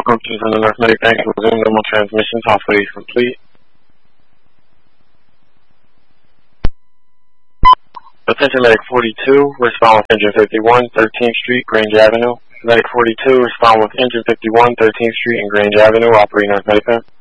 Welcome to the North Medic Bank. Resume normal transmissions. All footage complete. Attention Medic 42, respond with engine 51, 13th Street, Grange Avenue. Medic 42, respond with engine 51, 13th Street and Grange Avenue, operating North Medic Bank.